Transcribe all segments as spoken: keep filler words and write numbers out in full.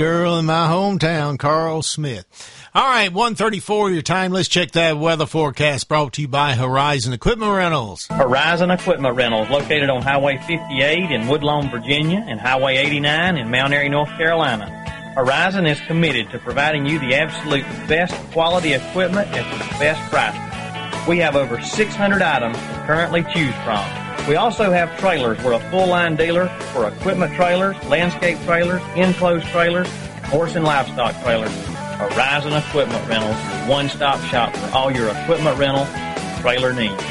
Girl in my hometown, Carl Smith. All right, one thirty-four your time. Let's check that weather forecast brought to you by Horizon Equipment Rentals. Horizon Equipment Rentals, located on Highway fifty-eight in Woodlawn, Virginia, and Highway eighty-nine in Mount Airy, North Carolina. Horizon is committed to providing you the absolute best quality equipment at the best price. We have over six hundred items to currently choose from. We also have trailers. We're a full-line dealer for equipment trailers, landscape trailers, enclosed trailers, and horse and livestock trailers. Horizon Equipment Rentals, your one-stop shop for all your equipment rental and trailer needs.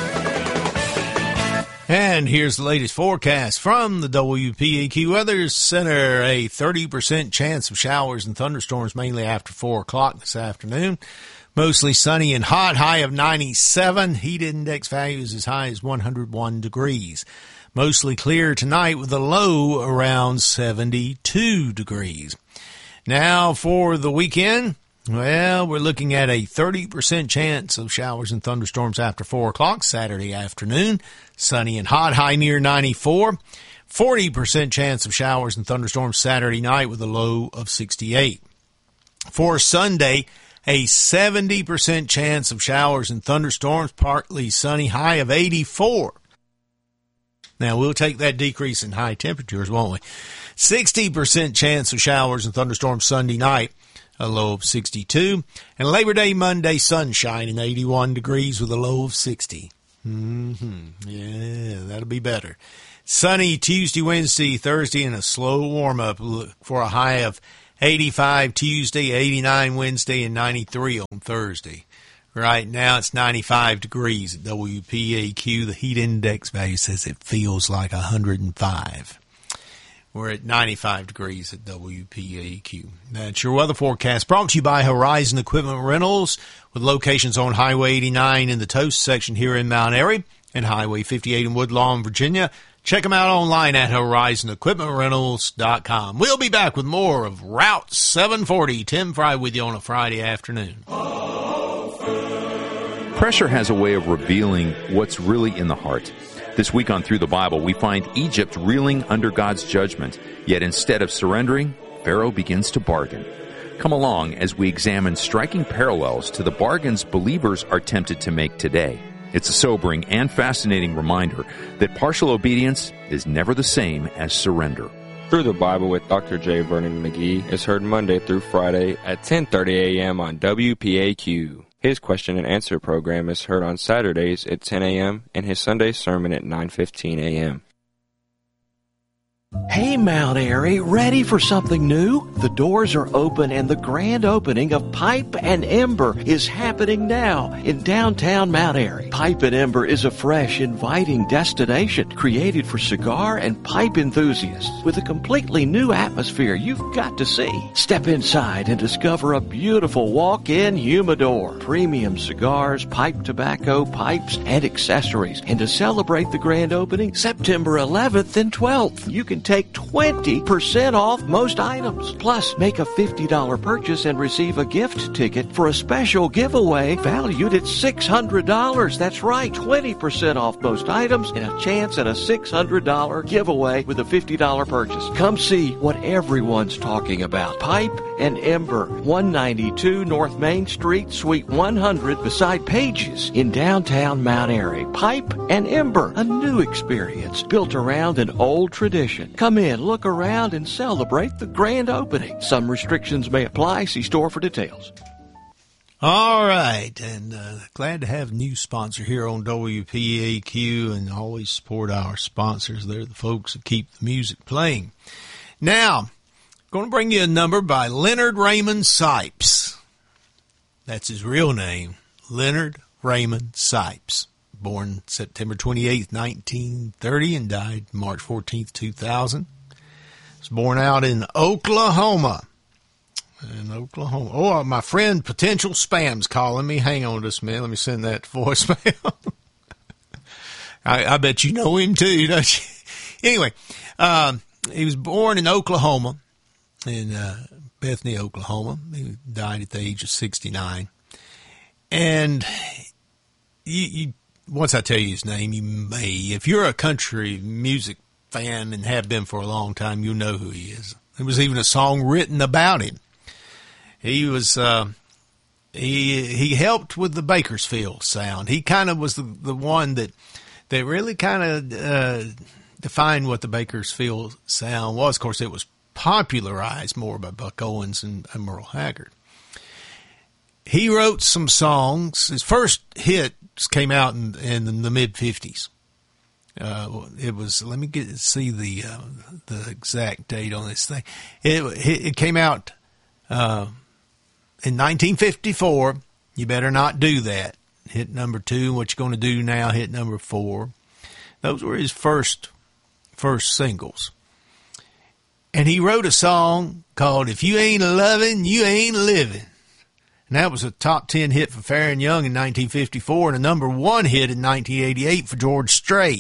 And here's the latest forecast from the W P A Q Weather Center. A thirty percent chance of showers and thunderstorms mainly after four o'clock this afternoon. Mostly sunny and hot, high of ninety-seven. Heat index values as high as one hundred one degrees. Mostly clear tonight with a low around seventy-two degrees. Now for the weekend, well, we're looking at a thirty percent chance of showers and thunderstorms after four o'clock Saturday afternoon. Sunny and hot, high near ninety-four. forty percent chance of showers and thunderstorms Saturday night with a low of sixty-eight. For Sunday, a seventy percent chance of showers and thunderstorms, partly sunny, high of eighty-four. Now, we'll take that decrease in high temperatures, won't we? sixty percent chance of showers and thunderstorms Sunday night, a low of sixty-two. And Labor Day Monday, sunshine and eighty-one degrees with a low of sixty. Mm-hmm. Yeah, that'll be better. Sunny Tuesday, Wednesday, Thursday, and a slow warm-up for a high of eighty-five Tuesday, eighty-nine Wednesday, and ninety-three on Thursday. Right now it's ninety-five degrees at W P A Q. The heat index value says it feels like one hundred five. We're at ninety-five degrees at W P A Q. That's your weather forecast brought to you by Horizon Equipment Rentals with locations on Highway eighty-nine in the Toast section here in Mount Airy and Highway fifty-eight in Woodlawn, Virginia. Check them out online at horizon equipment rentals dot com. We'll be back with more of Route seven forty. Tim Fry with you on a Friday afternoon. Pressure has a way of revealing what's really in the heart. This week on Through the Bible, we find Egypt reeling under God's judgment, yet instead of surrendering, Pharaoh begins to bargain. Come along as we examine striking parallels to the bargains believers are tempted to make today. It's a sobering and fascinating reminder that partial obedience is never the same as surrender. Through the Bible with Doctor J. Vernon McGee is heard Monday through Friday at ten thirty a.m. on W P A Q. His question and answer program is heard on Saturdays at ten a.m. and his Sunday sermon at nine fifteen a.m. Hey, Mount Airy, ready for something new? The doors are open and the grand opening of Pipe and Ember is happening now in downtown Mount Airy. Pipe and Ember is a fresh, inviting destination created for cigar and pipe enthusiasts with a completely new atmosphere you've got to see. Step inside and discover a beautiful walk-in humidor, premium cigars, pipe tobacco, pipes, and accessories. And to celebrate the grand opening, September eleventh and twelfth, you can take twenty percent off most items. Plus, make a fifty dollars purchase and receive a gift ticket for a special giveaway valued at six hundred dollars. That's right, twenty percent off most items and a chance at a six hundred dollars giveaway with a fifty dollars purchase. Come see what everyone's talking about. Pipe and Ember, one ninety-two North Main Street, Suite one hundred, beside Pages in downtown Mount Airy. Pipe and Ember, a new experience built around an old tradition. Come in, look around, and celebrate the grand opening. Some restrictions may apply. See store for details. All right, and uh, glad to have a new sponsor here on W P A Q, and always support our sponsors. They're the folks that keep the music playing. Now, going to bring you a number by Leonard Raymond Sipes. That's his real name, Leonard Raymond Sipes. Born September twenty-eighth, nineteen thirty, and died March fourteenth, two thousand. Was born out in Oklahoma. In Oklahoma. Oh, my friend Potential Spam's calling me. Hang on just a minute. Let me send that to voicemail. I, I bet you know him too, don't you? Anyway, um, he was born in Oklahoma, in uh, Bethany, Oklahoma. He died at the age of sixty-nine. And you... you once I tell you his name, you may, if you're a country music fan and have been for a long time, you'll know who he is. There was even a song written about him. He was, uh, he, he helped with the Bakersfield sound. He kind of was the, the one that, that really kind of, uh, defined what the Bakersfield sound was. Of course, it was popularized more by Buck Owens and, and Merle Haggard. He wrote some songs. His first hits came out in, in the mid fifties. Uh, it was, let me get, see the, uh, the exact date on this thing. It, it came out, uh, in nineteen fifty-four. You Better Not Do That. Hit number two. What You Gonna Do Now? Hit number four. Those were his first, first singles. And he wrote a song called If You Ain't Lovin', You Ain't Livin'. And that was a top ten hit for Faron Young in nineteen fifty-four and a number one hit in nineteen eighty-eight for George Strait.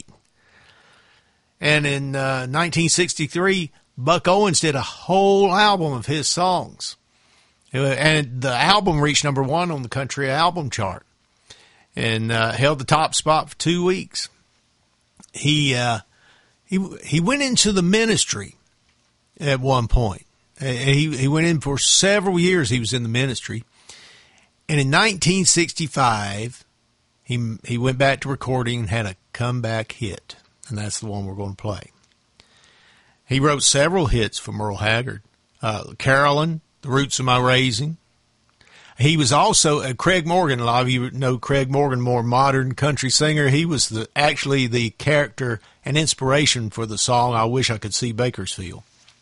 And in uh, nineteen sixty-three, Buck Owens did a whole album of his songs. And the album reached number one on the country album chart and uh, held the top spot for two weeks. He uh, he he went into the ministry at one point. He he went in for several years. He was in the ministry, and in nineteen sixty-five, he he went back to recording and had a comeback hit, and that's the one we're going to play. He wrote several hits for Merle Haggard, uh, Carolyn, The Roots of My Raising. He was also uh, Craig Morgan. A lot of you know Craig Morgan, more modern country singer. He was the actually the character and inspiration for the song I Wish I Could See Bakersfield.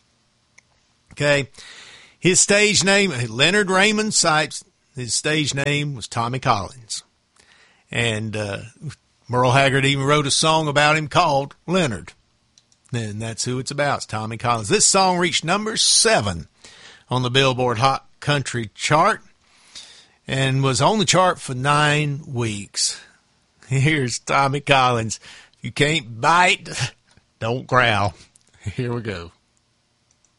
Okay. His stage name, Leonard Raymond Sipes, his stage name was Tommy Collins. And uh, Merle Haggard even wrote a song about him called Leonard. And that's who it's about, it's Tommy Collins. This song reached number seven on the Billboard Hot Country chart and was on the chart for nine weeks. Here's Tommy Collins. If you can't bite, don't growl. Here we go.